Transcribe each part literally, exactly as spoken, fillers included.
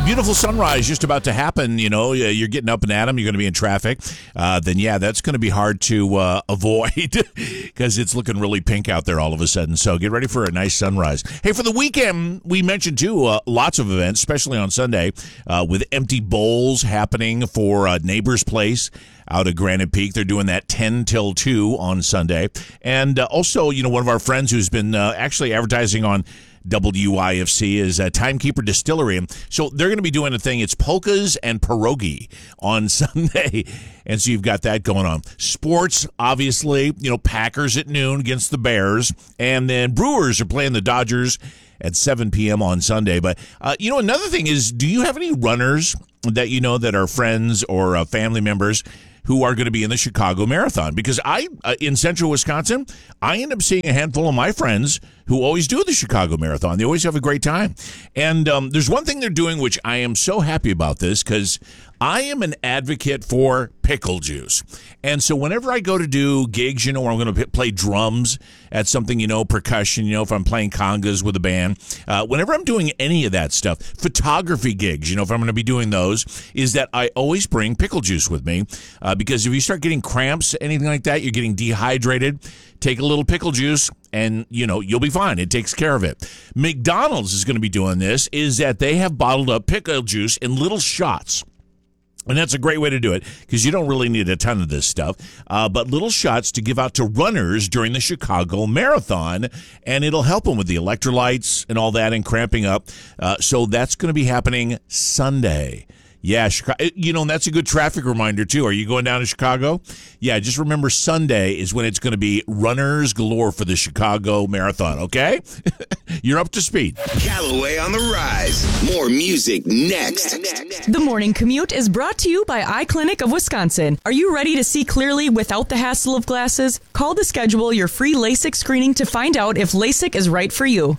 beautiful sunrise just about to happen. You know, you're getting up and at 'em, you're going to be in traffic. Uh, then, yeah, that's going to be hard to uh, avoid because it's looking really pink out there all of a sudden. So get ready for a nice sunrise. Hey, for the weekend, we mentioned, too, uh, lots of events, especially on Sunday, uh, with empty bowls happening for uh, Neighbor's Place out at Granite Peak. They're doing that ten till two on Sunday. And uh, also, you know, one of our friends who's been uh, actually advertising on W I F C is a Timekeeper Distillery. And so they're going to be doing a thing. It's polkas and pierogi on Sunday. And so you've got that going on. Sports, obviously, you know, Packers at noon against the Bears. And then Brewers are playing the Dodgers at seven p.m. on Sunday. But, uh, you know, another thing is, do you have any runners that you know that are friends or uh, family members who are going to be in the Chicago Marathon? Because I, uh, in central Wisconsin, I end up seeing a handful of my friends who always do the Chicago Marathon. They always have a great time. And um, there's one thing they're doing, which I am so happy about this, because I am an advocate for pickle juice. And so whenever I go to do gigs, you know, where I'm going to play drums at something, you know, percussion, you know, if I'm playing congas with a band, uh, whenever I'm doing any of that stuff, photography gigs, you know, if I'm going to be doing those, is that I always bring pickle juice with me. Uh, because if you start getting cramps, anything like that, you're getting dehydrated, take a little pickle juice and, you know, you'll be fine. It takes care of it. McDonald's is going to be doing this, is that they have bottled up pickle juice in little shots. And that's a great way to do it because you don't really need a ton of this stuff, uh, but little shots to give out to runners during the Chicago Marathon, and it'll help them with the electrolytes and all that and cramping up. Uh, so that's going to be happening Sunday. Yeah, Chicago, you know, and that's a good traffic reminder, too. Are you going down to Chicago? Yeah, just remember Sunday is when it's going to be runners galore for the Chicago Marathon, okay? You're up to speed. Callaway on the rise. More music next. The Morning Commute is brought to you by Eye Clinic of Wisconsin. Are you ready to see clearly without the hassle of glasses? Call to schedule your free LASIK screening to find out if LASIK is right for you.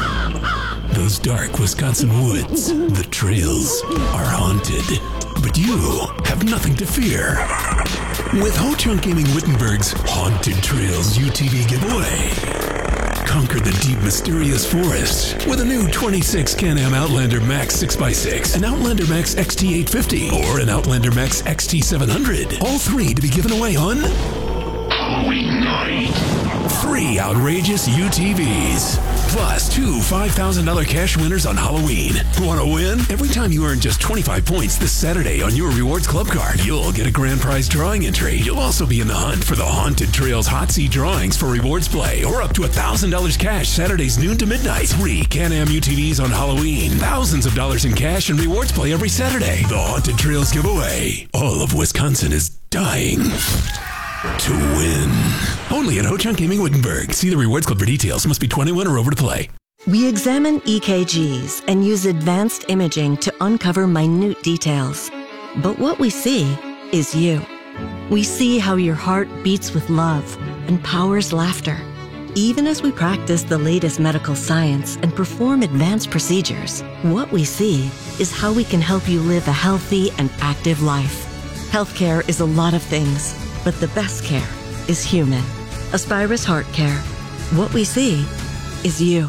Those dark Wisconsin woods, the trails are haunted, but you have nothing to fear. With Ho-Chunk Gaming Wittenberg's Haunted Trails U T V giveaway, conquer the deep, mysterious forest with a new twenty-six Can-Am Outlander Max six by six, an Outlander Max X T eight fifty, or an Outlander Max X T seven hundred. All three to be given away on Halloween night. Three outrageous U T Vs. Plus two five thousand dollars cash winners on Halloween. Want to win? Every time you earn just twenty-five points this Saturday on your Rewards Club card, you'll get a grand prize drawing entry. You'll also be in the hunt for the Haunted Trails Hot Seat drawings for Rewards Play, or up to one thousand dollars cash Saturdays noon to midnight. Three Can-Am U T Vs on Halloween. Thousands of dollars in cash and Rewards Play every Saturday. The Haunted Trails giveaway. All of Wisconsin is dying to win. Only at Ho-Chunk Gaming Wittenberg. See the Rewards Club for details. Must be twenty-one or over to play. We examine E K Gs and use advanced imaging to uncover minute details. But what we see is you. We see how your heart beats with love and powers laughter. Even as we practice the latest medical science and perform advanced procedures, what we see is how we can help you live a healthy and active life. Healthcare is a lot of things, but the best care is human. Aspirus Heart Care. What we see is you.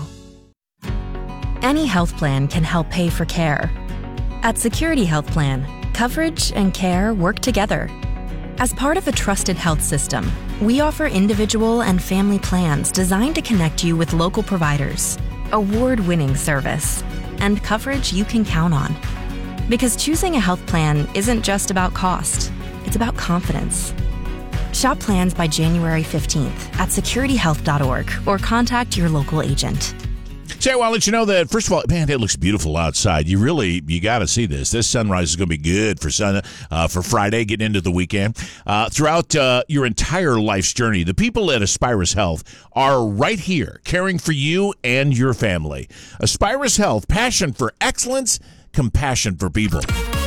Any health plan can help pay for care. At Security Health Plan, coverage and care work together. As part of a trusted health system, we offer individual and family plans designed to connect you with local providers, award-winning service, and coverage you can count on. Because choosing a health plan isn't just about cost, it's about confidence. Shop plans by January fifteenth at security health dot org or contact your local agent. So I want to let you know that, first of all, man, it looks beautiful outside. You really, you got to see this. This sunrise is going to be good for sun, uh, for Friday, getting into the weekend. Uh, throughout uh, your entire life's journey, the people at Aspirus Health are right here, caring for you and your family. Aspirus Health, passion for excellence, compassion for people.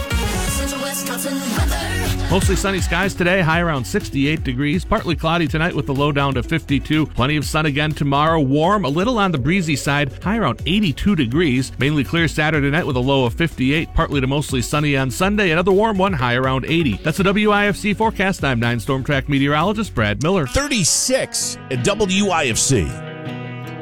Mostly sunny skies today, high around sixty-eight degrees. Partly cloudy tonight with the low down to fifty-two. Plenty of sun again tomorrow. Warm, a little on the breezy side, high around eighty-two degrees. Mainly clear Saturday night with a low of fifty-eight. Partly to mostly sunny on Sunday. Another warm one, high around eighty. That's a W I F C forecast. I'm nine Storm Track meteorologist Brad Miller. thirty-six at W I F C.